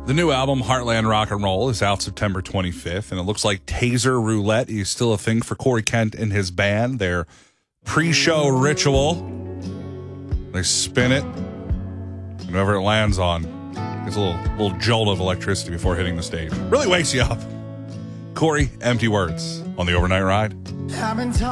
The new album, Heartland Rock and Roll, is out September 25th, and it looks like Taser Roulette is still a thing for Corey Kent and his band. Their pre-show ritual, they spin it, and whoever it lands on gets a little jolt of electricity before hitting the stage. Really wakes you up. Corey, Empty Words on the Overnight Ride.